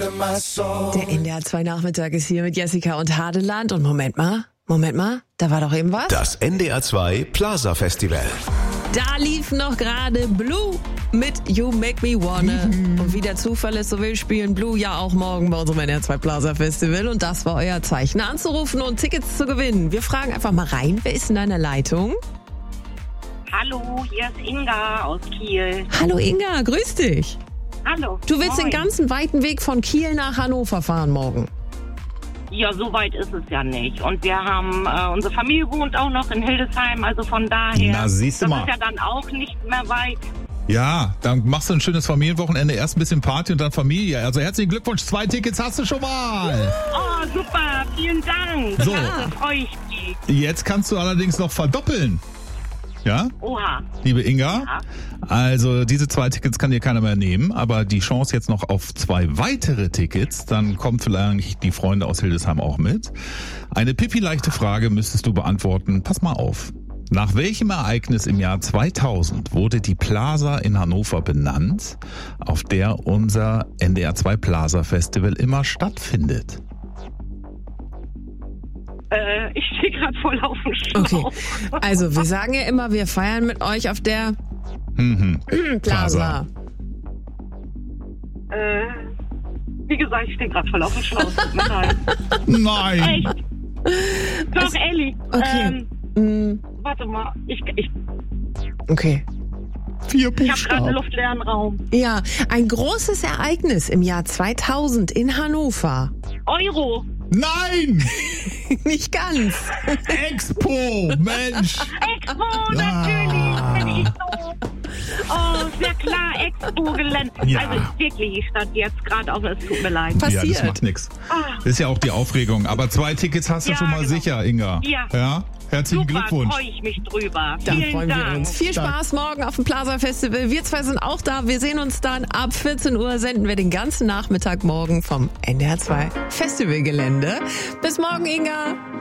Der NDR 2 Nachmittag ist hier mit Jessica und Hadeland. Und Moment mal, da war doch eben was. Das NDR 2 Plaza Festival. Da lief noch gerade Blue mit You Make Me Wanna. Und wie der Zufall es so will, spielen Blue ja auch morgen bei unserem NDR 2 Plaza Festival. Und das war euer Zeichen, anzurufen und Tickets zu gewinnen. Wir fragen einfach mal rein, wer ist in deiner Leitung? Hallo, hier ist Inga aus Kiel. Hallo Inga, grüß dich. Hallo. Du willst Moin. den ganzen weiten Weg von Kiel nach Hannover fahren morgen. Ja, so weit ist es ja nicht. Und wir haben, unsere Familie wohnt auch noch in Hildesheim, also von daher. Na, siehst du mal. Das ist ja dann auch nicht mehr weit. Ja, dann machst du ein schönes Familienwochenende, erst ein bisschen Party und dann Familie. Also herzlichen Glückwunsch, 2 Tickets hast du schon mal. Oh, super, vielen Dank. So. Ja, freue ich mich. Jetzt kannst du allerdings noch verdoppeln. Ja? Oha. Liebe Inga, Ja. also diese 2 Tickets kann dir keiner mehr nehmen, aber die Chance jetzt noch auf 2 weitere Tickets, dann kommen vielleicht die Freunde aus Hildesheim auch mit. Eine pipi-leichte Frage müsstest du beantworten. Pass mal auf. Nach welchem Ereignis im Jahr 2000 wurde die Plaza in Hannover benannt, auf der unser NDR 2 Plaza Festival immer stattfindet? Ich stehe gerade voll auf dem Schlauch. Okay, also wir sagen ja immer, wir feiern mit euch auf der Plaza. Wie gesagt, ich stehe gerade voll auf dem Schlauch. Tut mir leid. Nein! Echt? Doch, ehrlich. Okay. Warte mal. Okay. 4 Ich habe gerade einen Buchstaben. luftleeren Raum. Ja, ein großes Ereignis im Jahr 2000 in Hannover. Euro. Nein! Nicht ganz. Expo! Mensch! Expo, natürlich. Bin ich so. Oh, sehr klar, Expo-Gelände. Ja. Also wirklich, ich stand jetzt gerade auf, es tut mir leid. Passiert. Ja, das macht nichts. Das ist ja auch die Aufregung. Aber 2 Tickets hast du Ja, schon mal genau. sicher, Inga. Ja. Herzlichen Super, Glückwunsch. freue ich mich drüber. Da Vielen freuen wir Dank. uns. Viel Spaß morgen auf dem Plaza Festival. Wir 2 sind auch da. Wir sehen uns dann ab 14 Uhr. Senden wir den ganzen Nachmittag morgen vom NDR 2 Festivalgelände. Bis morgen, Inga.